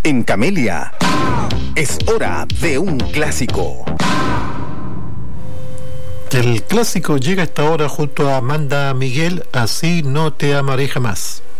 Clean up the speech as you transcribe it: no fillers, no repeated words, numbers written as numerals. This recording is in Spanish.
En Camelia, es hora de un clásico. El clásico llega a esta hora junto a Amanda Miguel, Así no te amaré jamás.